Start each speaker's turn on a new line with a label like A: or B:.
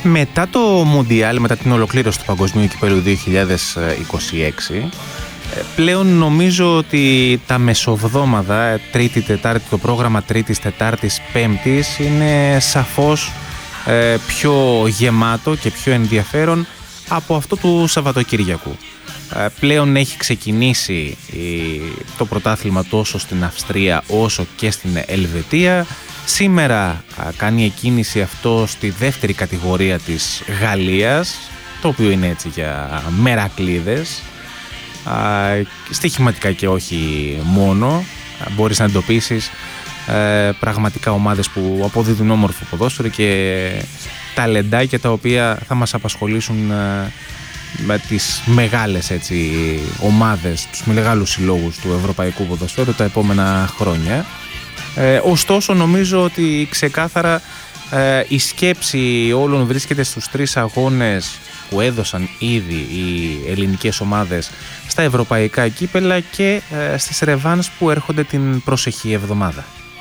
A: Μετά το Μουντιάλ, μετά την ολοκλήρωση του Παγκοσμίου Κυπέλλου 2026, πλέον νομίζω ότι τα μεσοβδόμαδα, Τρίτη, Τετάρτη, το πρόγραμμα Τρίτης, Τετάρτης, Πέμπτης είναι σαφώς πιο γεμάτο και πιο ενδιαφέρον από αυτό του Σαββατοκύριακου. Πλέον έχει ξεκινήσει το πρωτάθλημα τόσο στην Αυστρία όσο και στην Ελβετία. Σήμερα κάνει εκκίνηση αυτό στη δεύτερη κατηγορία της Γαλλίας, το οποίο είναι έτσι για μερακλείδες, στοιχηματικά και όχι μόνο. Μπορείς να εντοπίσεις πραγματικά ομάδες που αποδίδουν όμορφο ποδόσφαιρο και ταλεντάκια τα οποία θα μας απασχολήσουν με τις μεγάλες έτσι, ομάδες, τους μεγάλους συλλόγους του ευρωπαϊκού ποδοσφαίρου τα επόμενα χρόνια. Ωστόσο νομίζω ότι ξεκάθαρα η σκέψη όλων βρίσκεται στους τρεις αγώνες που έδωσαν ήδη οι ελληνικές ομάδες στα ευρωπαϊκά κύπελα και στις ρεβάνς που έρχονται την προσεχή εβδομάδα.